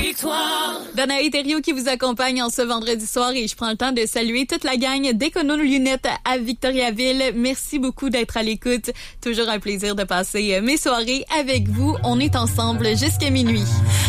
Victoire. Danaï Thériault qui vous accompagne en ce vendredi soir et je prends le temps de saluer toute la gang d'Écono Lunettes à Victoriaville. Merci beaucoup d'être à l'écoute. Toujours un plaisir de passer mes soirées avec vous. On est ensemble jusqu'à minuit.